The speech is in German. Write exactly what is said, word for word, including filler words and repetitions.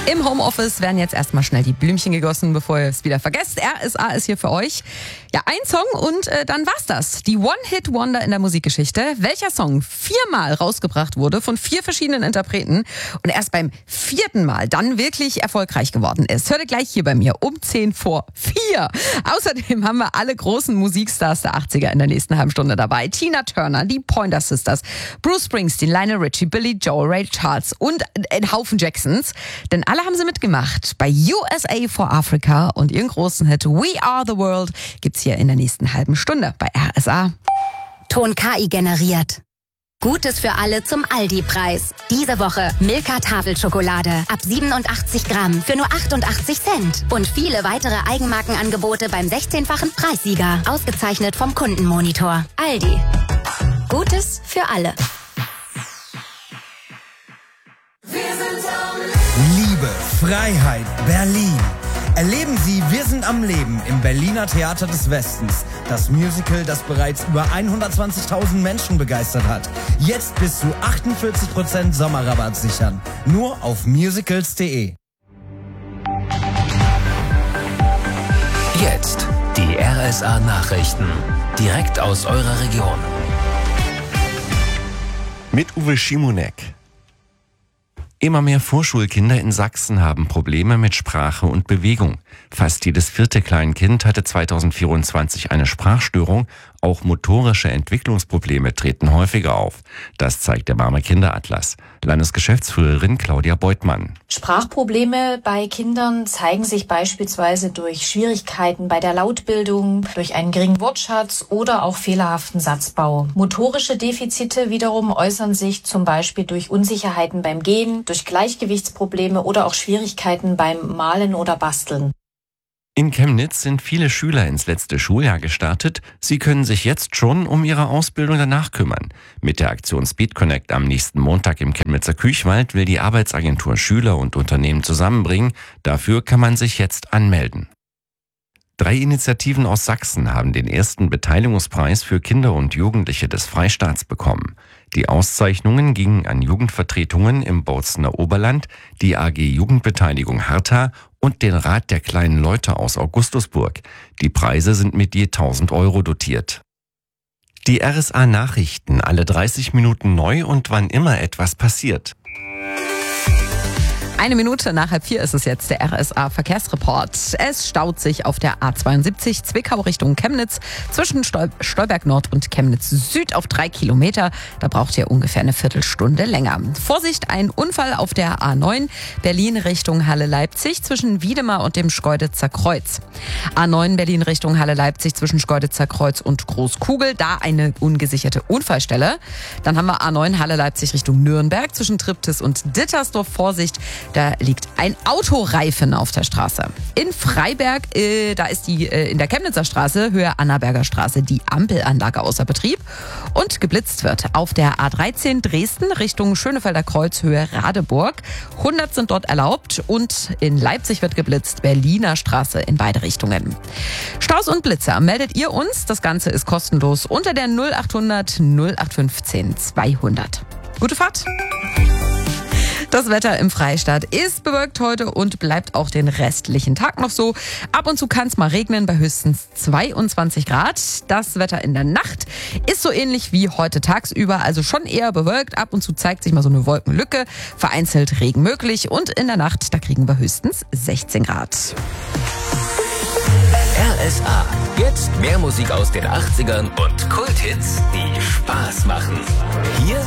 Im Homeoffice werden jetzt erstmal schnell die Blümchen gegossen, bevor ihr es wieder vergesst. R S A ist hier für euch. Ja, ein Song und äh, dann war's das. Die One-Hit-Wonder in der Musikgeschichte. Welcher Song viermal rausgebracht wurde von vier verschiedenen Interpreten und erst beim vierten Mal dann wirklich erfolgreich geworden ist. Hört ihr gleich hier bei mir um zehn vor vier. Außerdem haben wir alle großen Musikstars der achtziger in der nächsten halben Stunde dabei. Tina Turner, die Pointer Sisters, Bruce Springsteen, Lionel Richie, Billy Joel, Ray Charles und ein Haufen Jacksons. Denn alle haben sie mitgemacht bei U S A for Africa und ihren großen Hit We Are the World gibt's hier in der nächsten halben Stunde bei R S A. Ton K I generiert. Gutes für alle zum Aldi-Preis. Diese Woche Milka Tafelschokolade ab siebenundachtzig Gramm für nur achtundachtzig Cent. Und viele weitere Eigenmarkenangebote beim sechzehnfachen Preissieger. Ausgezeichnet vom Kundenmonitor. Aldi. Gutes für alle. Liebe, Freiheit, Berlin. Erleben Sie Wir sind am Leben im Berliner Theater des Westens. Das Musical, das bereits über hundertzwanzigtausend Menschen begeistert hat. Jetzt bis zu achtundvierzig Prozent Sommerrabatt sichern. Nur auf musicals punkt de. Jetzt die R S A Nachrichten. Direkt aus eurer Region. Mit Uwe Schimonek. Immer mehr Vorschulkinder in Sachsen haben Probleme mit Sprache und Bewegung. Fast jedes vierte Kleinkind hatte zweitausendvierundzwanzig eine Sprachstörung. Auch motorische Entwicklungsprobleme treten häufiger auf. Das zeigt der Barmer Kinderatlas. Landesgeschäftsführerin Claudia Beutmann. Sprachprobleme bei Kindern zeigen sich beispielsweise durch Schwierigkeiten bei der Lautbildung, durch einen geringen Wortschatz oder auch fehlerhaften Satzbau. Motorische Defizite wiederum äußern sich zum Beispiel durch Unsicherheiten beim Gehen, durch Gleichgewichtsprobleme oder auch Schwierigkeiten beim Malen oder Basteln. In Chemnitz sind viele Schüler ins letzte Schuljahr gestartet. Sie können sich jetzt schon um ihre Ausbildung danach kümmern. Mit der Aktion Speed Connect am nächsten Montag im Chemnitzer Küchwald will die Arbeitsagentur Schüler und Unternehmen zusammenbringen. Dafür kann man sich jetzt anmelden. Drei Initiativen aus Sachsen haben den ersten Beteiligungspreis für Kinder und Jugendliche des Freistaats bekommen. Die Auszeichnungen gingen an Jugendvertretungen im Bozener Oberland, die A G Jugendbeteiligung Hertha und den Rat der kleinen Leute aus Augustusburg. Die Preise sind mit je tausend Euro dotiert. Die R S A Nachrichten alle dreißig Minuten neu und wann immer etwas passiert. Eine Minute nach halb vier ist es jetzt, der R S A Verkehrsreport. Es staut sich auf der A zweiundsiebzig Zwickau Richtung Chemnitz zwischen Stol- Stolberg Nord und Chemnitz Süd auf drei Kilometer. Da braucht ihr ungefähr eine Viertelstunde länger. Vorsicht, ein Unfall auf der A neun Berlin Richtung Halle-Leipzig zwischen Wiedemar und dem Schkeuditzer Kreuz. A neun Berlin Richtung Halle-Leipzig zwischen Schkeuditzer Kreuz und Großkugel. Da eine ungesicherte Unfallstelle. Dann haben wir A neun Halle-Leipzig Richtung Nürnberg zwischen Triptis und Dittersdorf. Vorsicht, da liegt ein Autoreifen auf der Straße. In Freiberg, äh, da ist die äh, in der Chemnitzer Straße, Höhe Annaberger Straße, die Ampelanlage außer Betrieb. Und geblitzt wird auf der A dreizehn Dresden Richtung Schönefelder Kreuz, Höhe Radeburg. hundert sind dort erlaubt und in Leipzig wird geblitzt, Berliner Straße in beide Richtungen. Staus und Blitzer meldet ihr uns. Das Ganze ist kostenlos unter der null achthundert null acht fünfzehn zweihundert. Gute Fahrt! Das Wetter im Freistaat ist bewölkt heute und bleibt auch den restlichen Tag noch so. Ab und zu kann es mal regnen bei höchstens zweiundzwanzig Grad. Das Wetter in der Nacht ist so ähnlich wie heute tagsüber, also schon eher bewölkt. Ab und zu zeigt sich mal so eine Wolkenlücke, vereinzelt Regen möglich und in der Nacht, da kriegen wir höchstens sechzehn Grad. R S A. Jetzt mehr Musik aus den achtzigern und Kulthits, die Spaß machen. Hier